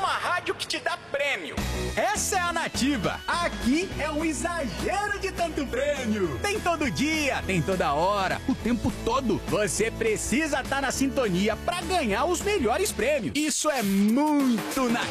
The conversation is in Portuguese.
uma rádio que te dá prêmio. Essa é a Nativa. Aqui é um exagero de tanto prêmio. Tem todo dia, tem toda hora, o tempo todo. Você precisa estar na sintonia para ganhar os melhores prêmios. Isso é muito Nativa.